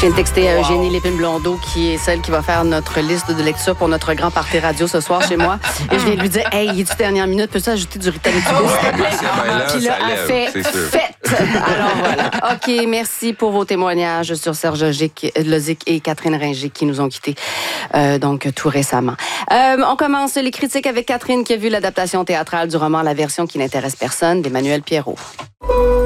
viens de texter à Eugénie Lépine-Blondeau, qui est celle qui va faire notre liste de lecture pour notre grand party radio ce soir chez moi. Et je viens de lui dire, hey, il est-tu dernière minute? Peux-tu ajouter du Ritalin? Puis là, elle fait fête. Alors voilà. OK, merci pour vos témoignages sur Serge Lozic et Catherine Ringer qui nous ont quittés donc tout récemment. On commence les critiques avec Catherine qui a vu l'adaptation théâtrale du roman La version qui n'intéresse personne d'Emmanuel Pierrot.